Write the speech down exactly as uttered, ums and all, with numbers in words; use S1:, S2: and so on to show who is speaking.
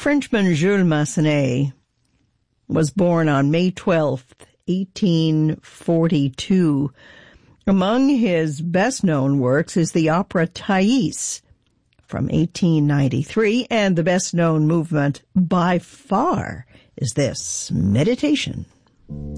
S1: Frenchman Jules Massenet was born on May twelfth, eighteen forty-two. Among his best-known works is the opera Thais from eighteen ninety-three, and the best-known movement by far is this, Meditation.